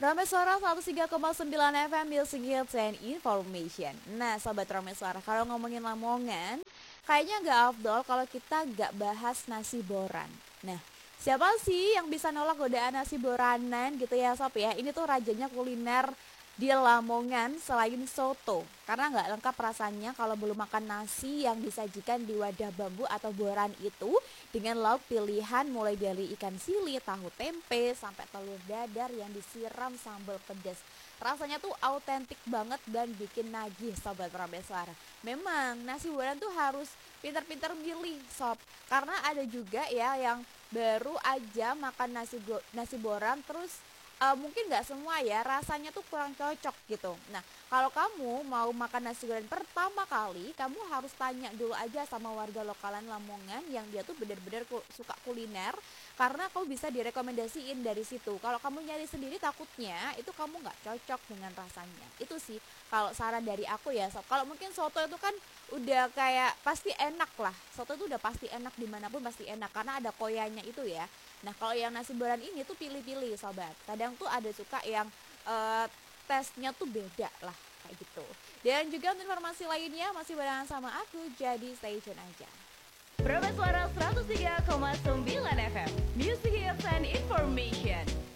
Rameswara 103,9 FM Music Hits and Information. Nah, Sobat Rameswara, kalau ngomongin Lamongan, kayaknya nggak afdol kalau kita nggak bahas nasi boran. Nah, siapa sih yang bisa nolak godaan nasi boranan gitu ya Sob ya? Ini tuh rajanya kuliner di Lamongan selain soto. Karena nggak lengkap rasanya kalau belum makan nasi yang disajikan di wadah bambu atau boran itu dengan lauk pilihan mulai dari ikan sili, tahu tempe, sampai telur dadar yang disiram sambal pedas. Rasanya tuh autentik banget dan bikin nagih Sobat Rameswara. Memang nasi boran tuh harus pintar-pintar milih Sob. Karena ada juga ya yang baru aja makan nasi boran terus mungkin nggak semua ya rasanya tuh kurang cocok gitu. Nah, kalau kamu mau makan nasi goreng pertama kali, kamu harus tanya dulu aja sama warga lokalan Lamongan yang dia tuh benar-benar suka kuliner, karena kamu bisa direkomendasiin dari situ. Kalau kamu nyari sendiri takutnya itu kamu nggak cocok dengan rasanya. Itu sih kalau saran dari aku ya Sob. Kalau mungkin soto itu kan udah kayak pasti enak lah. Soto itu udah pasti enak, dimanapun pasti enak karena ada koyanya itu ya. Nah, kalau yang nasi boran ini tuh pilih-pilih Sobat. Kadang tuh ada suka yang tesnya tuh beda lah kayak gitu. Dan juga untuk informasi lainnya masih barengan sama aku, jadi stay tune aja. Rameswara 103,9 FM Music Hits and Information.